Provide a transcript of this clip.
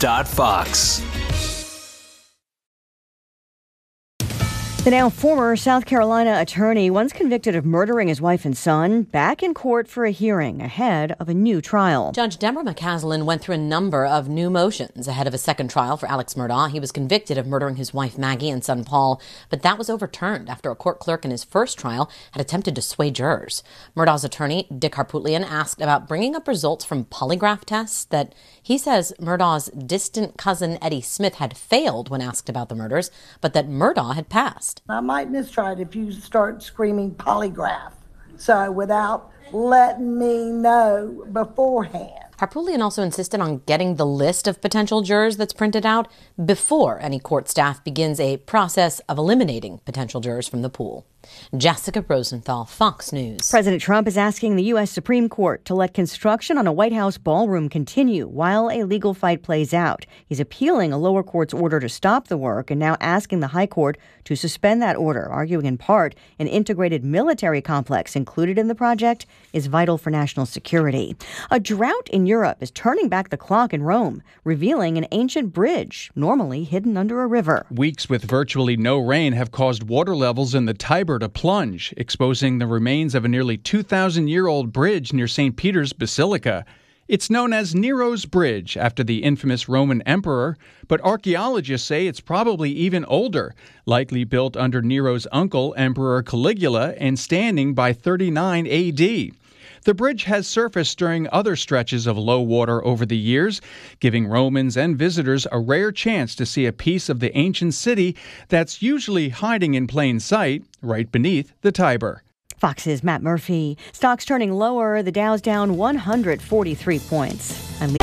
Fox. The now former South Carolina attorney, once convicted of murdering his wife and son, back in court for a hearing ahead of a new trial. Judge Deborah McCaslin went through a number of new motions ahead of a second trial for Alex Murdaugh. He was convicted of murdering his wife Maggie and son Paul, but that was overturned after a court clerk in his first trial had attempted to sway jurors. Murdaugh's attorney, Dick Harpootlian, asked about bringing up results from polygraph tests that he says Murdaugh's distant cousin Eddie Smith had failed when asked about the murders, but that Murdaugh had passed. I might mistry it if you start screaming polygraph. So without letting me know beforehand. Harpootlian also insisted on getting the list of potential jurors that's printed out before any court staff begins a process of eliminating potential jurors from the pool. Jessica Rosenthal, Fox News. President Trump is asking the U.S. Supreme Court to let construction on a White House ballroom continue while a legal fight plays out. He's appealing a lower court's order to stop the work and now asking the high court to suspend that order, arguing in part an integrated military complex included in the project is vital for national security. A drought in Europe is turning back the clock in Rome, revealing an ancient bridge normally hidden under a river. Weeks with virtually no rain have caused water levels in the Tiber to plunge, exposing the remains of a nearly 2,000-year-old bridge near St. Peter's Basilica. It's known as Nero's Bridge, after the infamous Roman emperor, but archaeologists say it's probably even older, likely built under Nero's uncle, Emperor Caligula, and standing by 39 A.D. The bridge has surfaced during other stretches of low water over the years, giving Romans and visitors a rare chance to see a piece of the ancient city that's usually hiding in plain sight right beneath the Tiber. Fox's Matt Murphy. Stocks turning lower. The Dow's down 143 points.